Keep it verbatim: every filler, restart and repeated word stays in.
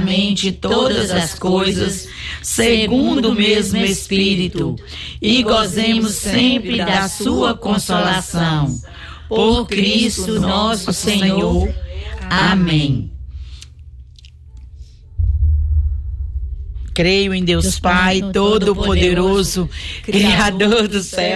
juntamente todas as coisas, segundo o mesmo Espírito, e gozemos sempre da sua consolação. Por Cristo nosso Senhor. Amém. Creio em Deus, Deus Pai Todo-Poderoso, Criador do céu